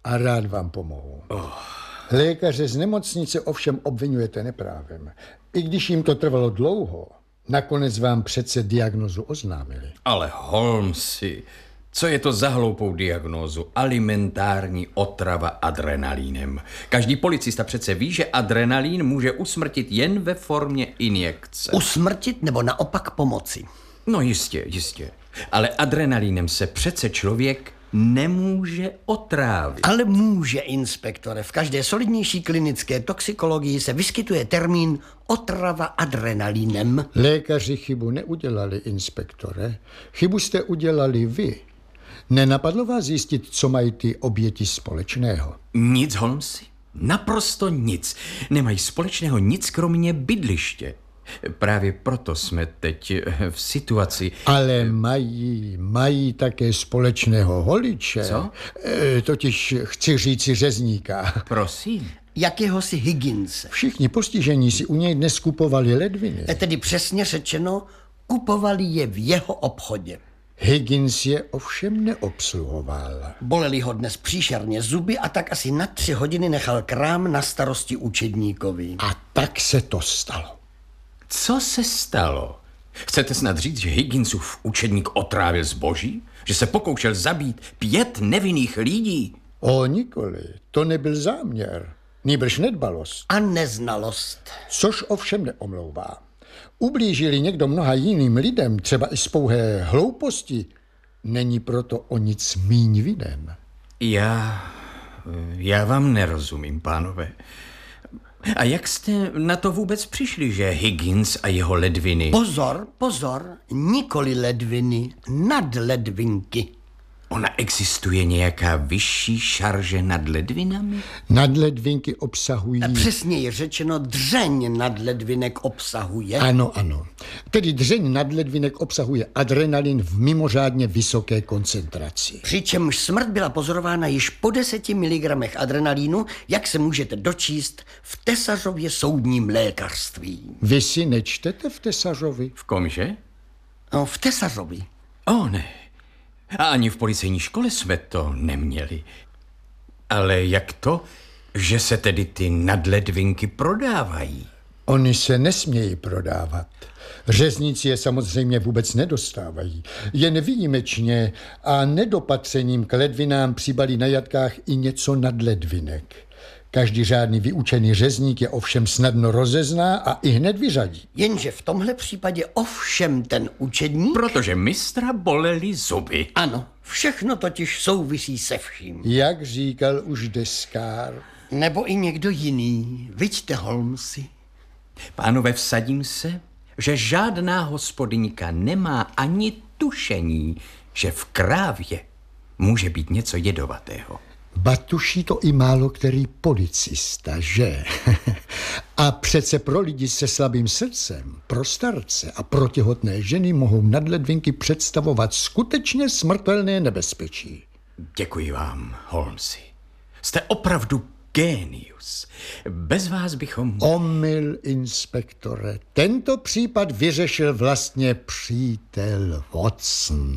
A rád vám pomohu. Lékaře z nemocnice ovšem obvinujete neprávem. I když jim to trvalo dlouho, nakonec vám přece diagnózu oznámili. Ale Holmesi, co je to za hloupou diagnózu? Alimentární otrava adrenalínem. Každý policista přece ví, že adrenalín může usmrtit jen ve formě injekce. Usmrtit nebo naopak pomoci? No jistě. Ale adrenalínem se přece člověk nemůže otrávit. Ale může, inspektore. V každé solidnější klinické toxikologii se vyskytuje termín otrava adrenalínem. Lékaři chybu neudělali, inspektore. Chybu jste udělali vy. Nenapadlo vás zjistit, co mají ty oběti společného? Nic, Holmesi. Naprosto nic. Nemají společného nic kromě bydliště. Právě proto jsme teď v situaci... Ale mají také společného holiče. Co? Totiž chci říci řezníka. Prosím. Jakéhosi Higginse. Všichni postižení si u něj dnes kupovali ledviny. Tedy přesně řečeno, kupovali je v jeho obchodě. Higgins je ovšem neobsluhoval. Boleli ho dnes příšerně zuby a tak asi na 3 hodiny nechal krám na starosti učedníkovi. A tak se to stalo. Co se stalo? Chcete snad říct, že Higginsův učedník otrávil zboží? Že se pokoušel zabít 5 nevinných lidí? O nikoli, to nebyl záměr, nýbrž nedbalost. A neznalost. Což ovšem neomlouvá. Ublížili někdo mnoha jiným lidem, třeba i z pouhé hlouposti, není proto o nic míň vinen. Já vám nerozumím, pánové. A jak jste na to vůbec přišli, že Higgins a jeho ledviny... Pozor, nikoli ledviny, nadledvinky. Ona existuje nějaká vyšší šarže nad ledvinami? Nadledvinky obsahují... Přesněji řečeno, dřeň nadledvinek obsahuje. Ano. Tedy dřeň nadledvinek obsahuje adrenalin v mimořádně vysoké koncentraci. Přičemž smrt byla pozorována již po 10 mg adrenalínu, jak se můžete dočíst v Tesařově soudním lékařství. Vy si nečtete v Tesařovi? V komže? No, v Tesařovi. Ne. A ani v policejní škole jsme to neměli. Ale jak to, že se tedy ty nadledvinky prodávají? Oni se nesmějí prodávat. Řezníci je samozřejmě vůbec nedostávají. Jen výjimečně a nedopatřením k ledvinám přibalí na jatkách i něco nadledvinek. Každý řádný vyučený řezník je ovšem snadno rozezná a i hned vyřadí. Jenže v tomhle případě ovšem ten učedník... Protože mistra bolely zuby. Ano, všechno totiž souvisí se vším. Jak říkal už Deskár. Nebo i někdo jiný. Viďte, Holmesi. Pánové, vsadím se, že žádná hospodyňka nemá ani tušení, že v krávě může být něco jedovatého. Batuší to i málo který policista, že? A přece pro lidi se slabým srdcem, pro starce a pro těhotné ženy mohou nadledvinky představovat skutečně smrtelné nebezpečí. Děkuji vám, Holmesi. Jste opravdu génius. Bez vás bychom... Omyl, inspektore. Tento případ vyřešil vlastně přítel Watson.